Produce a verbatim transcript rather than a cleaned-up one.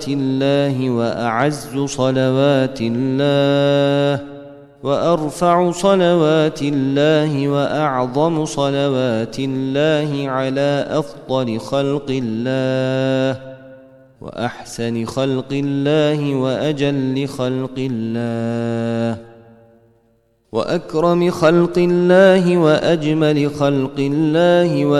الله وأعز صلوات الله وأرفع صلوات الله وأعظم صلوات الله على أفضل خلق الله وأحسن خلق الله وأجل خلق الله وأكرم خلق الله وأجمل خلق الله